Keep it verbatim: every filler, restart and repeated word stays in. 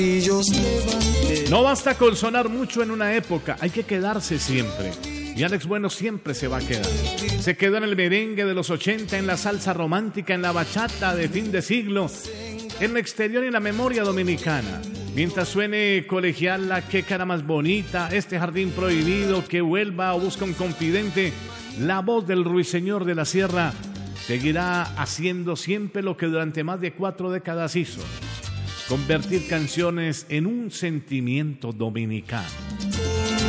No basta con sonar mucho en una época, hay que quedarse siempre. Y Alex Bueno siempre se va a quedar. Se quedó en el merengue de los ochenta, en la salsa romántica, en la bachata de fin de siglo, en el exterior y en la memoria dominicana. Mientras suene Colegiala, qué cara más bonita, este jardín prohibido, que vuelva o busca un confidente, la voz del ruiseñor de la sierra seguirá haciendo siempre lo que durante más de cuatro décadas hizo: convertir canciones en un sentimiento dominicano.